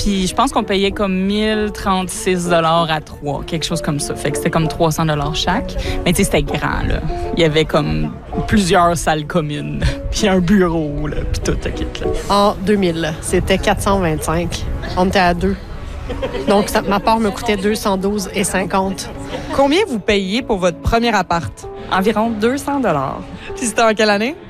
Puis je pense qu'on payait comme 1036 $ à 3, quelque chose comme ça. Fait que c'était comme 300 $ chaque. Mais tu sais, c'était grand, là. Il y avait comme plusieurs salles communes, puis un bureau, là, puis tout le kit, là. En 2000, c'était 425. On était à 2. Donc, ma part me coûtait 212,50 $. Combien vous payez pour votre premier appart? Environ 200 $. Puis c'était en quelle année?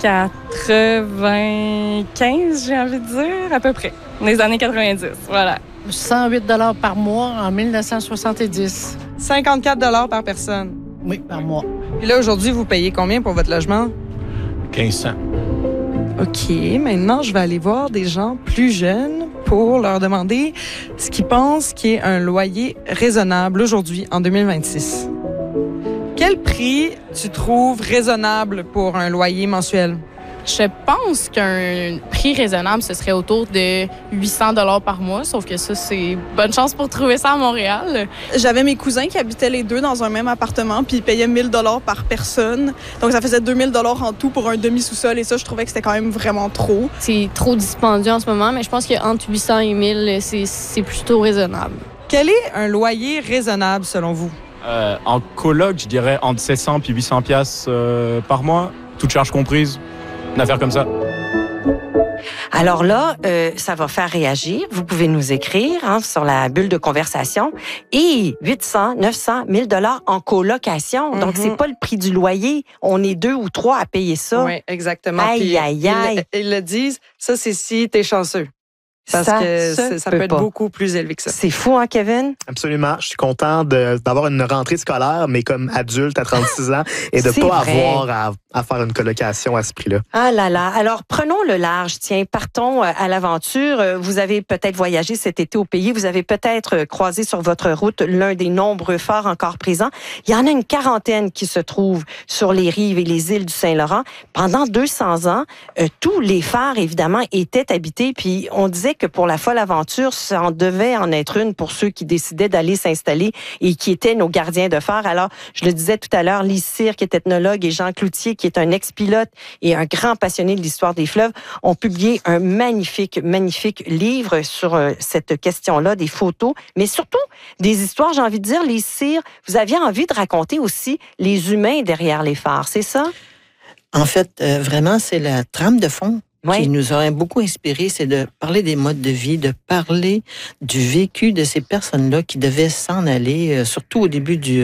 95, j'ai envie de dire, à peu près. Les années 90, voilà. 108 $ par mois en 1970. 54 $ par personne. Oui, par mois. Puis là, aujourd'hui, vous payez combien pour votre logement? 1500. OK, maintenant, je vais aller voir des gens plus jeunes pour leur demander ce qu'ils pensent qui est un loyer raisonnable aujourd'hui, en 2026. Quel prix tu trouves raisonnable pour un loyer mensuel? Je pense qu'un prix raisonnable, ce serait autour de 800 $ par mois, sauf que ça, c'est bonne chance pour trouver ça à Montréal. J'avais mes cousins qui habitaient les deux dans un même appartement, puis ils payaient 1000 $ par personne. Donc, ça faisait 2000 $ en tout pour un demi-sous-sol, et ça, je trouvais que c'était quand même vraiment trop. C'est trop dispendieux en ce moment, mais je pense qu'entre 800 et 1000, c'est plutôt raisonnable. Quel est un loyer raisonnable selon vous? En coloc, je dirais entre 700 puis 800 piastres par mois, toutes charges comprises. Une affaire comme ça. Alors là, ça va faire réagir. Vous pouvez nous écrire sur la bulle de conversation. Et 800, 900, 1000 $ en colocation. Donc, c'est pas le prix du loyer. On est 2 ou 3 à payer ça. Oui, exactement. Aïe, Puis, aïe, aïe. Ils le disent, ça, c'est si t'es chanceux. Parce que ça peut être beaucoup plus élevé que ça. C'est fou, hein, Kevin? Absolument. Je suis content d'avoir une rentrée scolaire, mais comme adulte à 36 ans, et de ne pas avoir à faire une colocation à ce prix-là. Ah là là. Alors, prenons le large. Tiens, partons à l'aventure. Vous avez peut-être voyagé cet été au pays. Vous avez peut-être croisé sur votre route l'un des nombreux phares encore présents. Il y en a une quarantaine qui se trouvent sur les rives et les îles du Saint-Laurent. Pendant 200 ans, tous les phares, évidemment, étaient habités. Puis, on disait que pour la folle aventure, ça en devait en être une pour ceux qui décidaient d'aller s'installer et qui étaient nos gardiens de phare. Alors, je le disais tout à l'heure, Lise Cyr, qui est ethnologue, et Jean Cloutier, qui est un ex-pilote et un grand passionné de l'histoire des fleuves, ont publié un magnifique livre sur cette question-là, des photos, mais surtout des histoires, j'ai envie de dire. Lise Cyr, vous aviez envie de raconter aussi les humains derrière les phares, c'est ça? En fait, vraiment, c'est la trame de fond qui nous aurait beaucoup inspiré, c'est de parler des modes de vie, de parler du vécu de ces personnes-là qui devaient s'en aller, surtout au début du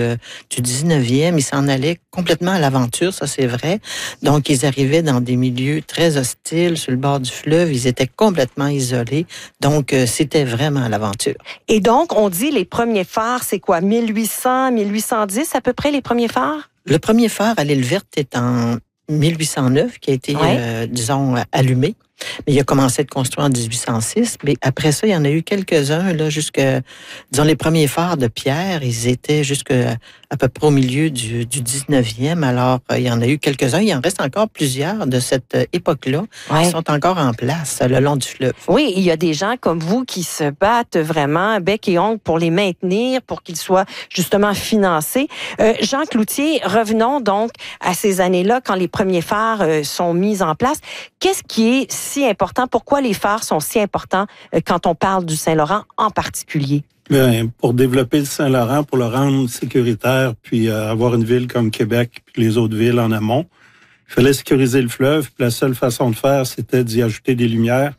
19e, ils s'en allaient complètement à l'aventure, ça c'est vrai. Donc, ils arrivaient dans des milieux très hostiles, sur le bord du fleuve, ils étaient complètement isolés, donc c'était vraiment l'aventure. Et donc, on dit les premiers phares, c'est quoi, 1800, 1810 à peu près, les premiers phares? Le premier phare à l'île Verte est en 1809, qui a été, disons, allumé. Mais il a commencé à être construit en 1806. Mais après ça, il y en a eu quelques-uns, là, disons, les premiers phares de pierre, ils étaient jusqu'à peu près au milieu du 19e. Alors, il y en a eu quelques-uns. Il en reste encore plusieurs de cette époque-là qui sont encore en place le long du fleuve. Oui, il y a des gens comme vous qui se battent vraiment bec et ongle pour les maintenir, pour qu'ils soient justement financés. Jean Cloutier, revenons donc à ces années-là, quand les premiers phares sont mis en place. Qu'est-ce qui est si important? Pourquoi les phares sont si importants quand on parle du Saint-Laurent en particulier? Bien, pour développer le Saint-Laurent, pour le rendre sécuritaire, puis avoir une ville comme Québec, puis les autres villes en amont, il fallait sécuriser le fleuve. Puis la seule façon de faire, c'était d'y ajouter des lumières.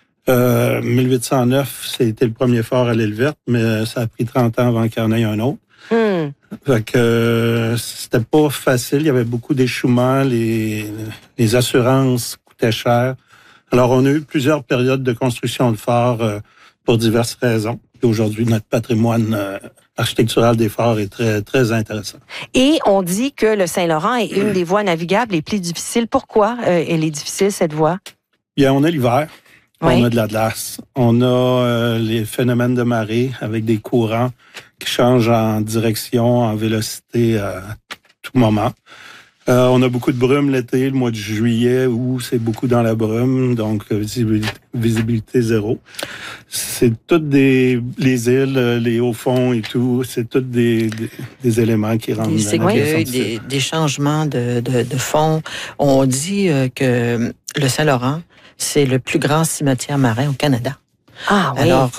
1809, c'était le premier phare à l'île Verte, mais ça a pris 30 ans avant qu'il y en ait un autre. Fait que c'était pas facile. Il y avait beaucoup d'échouements. Les assurances coûtaient cher. Alors, on a eu plusieurs périodes de construction de phares pour diverses raisons. Et aujourd'hui, notre patrimoine architectural des phares est très, très intéressant. Et on dit que le Saint-Laurent est une des voies navigables les plus difficiles. Pourquoi elle est difficile, cette voie? Bien, on a l'hiver. On a de la glace. On a les phénomènes de marée avec des courants qui changent en direction, en vélocité à tout moment. On a beaucoup de brume l'été, le mois de juillet, où c'est beaucoup dans la brume, donc visibilité zéro. C'est toutes les îles, les hauts fonds et tout, c'est tous des éléments qui rendent des changements de fond. On dit que le Saint-Laurent, c'est le plus grand cimetière marin au Canada. Ah oui. Alors,